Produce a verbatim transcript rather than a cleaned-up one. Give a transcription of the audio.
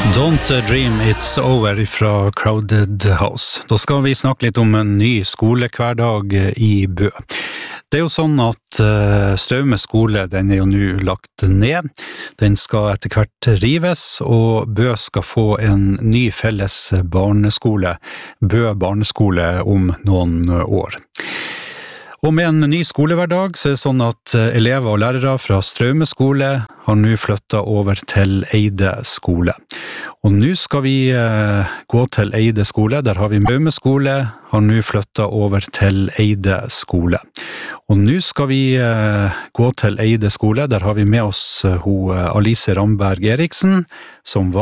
Don't Dream It's Over fra Crowded House. Da skal vi snakke litt om en ny skolehverdag i Bø. Det er jo sånn at uh, Straume skole, den er jo nå lagt ned. Den skal etter hvert rives, og Bø skal få en ny felles barneskole, Bø barneskole, om noen år. Og med en ny skolehverdag så er det sånn at elever og lærere fra Straume skole har nå flyttet over til Eide skole. Og nå skal vi eh, gå til Eide skole, der har vi Straume skole, har nå flyttet over til Eide skole. Og nå skal vi eh, gå til Eide skole, der har vi med oss uh, ho, Alice Ramberg Eriksen, som var